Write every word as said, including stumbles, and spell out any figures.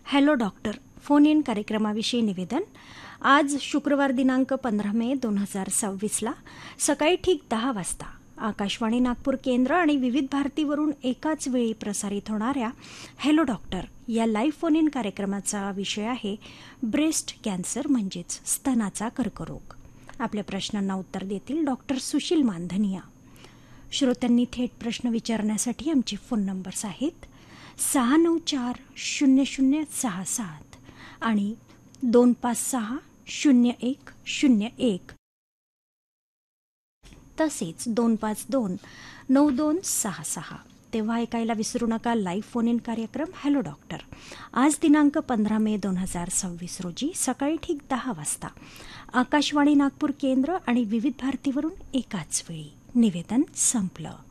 Hello doctor phone in कार्यक्रमाविषयी निवेदन. आज शुक्रवार दिनांक पंधरा मे दोन हजार सव्वीसला सकाळी ठीक दहा वाजता आकाशवाणी नागपूर केंद्र आणि विविध भारतीवरून एकाच वेळी प्रसारित होणाऱ्या हॅलो डॉक्टर या लाईव्ह फोन इन कार्यक्रमाचा विषय आहे ब्रेस्ट कॅन्सर म्हणजेच स्तनाचा कर्करोग. आपल्या प्रश्नांना उत्तर देतील डॉक्टर सुशील मानधनिया. श्रोत्यांनी थेट प्रश्न विचारण्यासाठी आमचे फोन नंबर्स आहेत सहा नऊ चार शून्य शून्य सहा सात आणि दोन पाच सहा शून्य एक शून्य एक तसेच दोन पाच दोन नऊ दोन सहा सहा. तेव्हा ऐकायला विसरू नका लाईव्ह फोन इन कार्यक्रम हॅलो डॉक्टर. आज दिनांक पंधरा मे दोन हजार सव्वीस रोजी सकाळी ठीक दहा वाजता आकाशवाणी नागपूर केंद्र आणि विविध भारतीवरून एकाच वेळी. निवेदन संपलं.